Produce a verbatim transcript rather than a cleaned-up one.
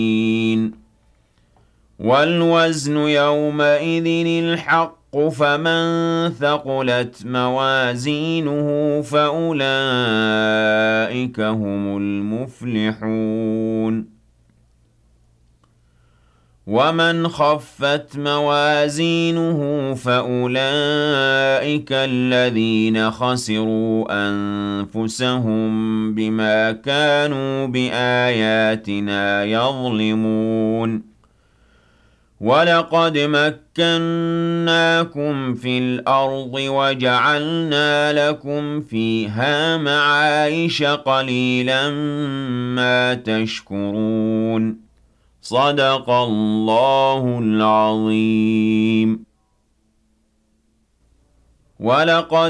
وَالْوَزْنُ يَوْمَئِذٍ الْحَقُّ ۚ فَمَن ثَقُلَتْ مَوَازِينُهُ فَأُولَٰئِكَ هُمُ الْمُفْلِحُونَ وَمَنْ خَفَّتْ مَوَازِينُهُ فَأُولَٰئِكَ الَّذِينَ خَسِرُوا أَنفُسَهُم بِمَا كَانُوا بِآيَاتِنَا يَظْلِمُونَ وَلَقَدْ مَكَّنَّاكُمْ فِي الْأَرْضِ وَجَعَلْنَا لَكُمْ فِيهَا مَعَايِشَ ۗ قَلِيلًا مَّا تَشْكُرُونَ. صدق الله العظيم. ولقد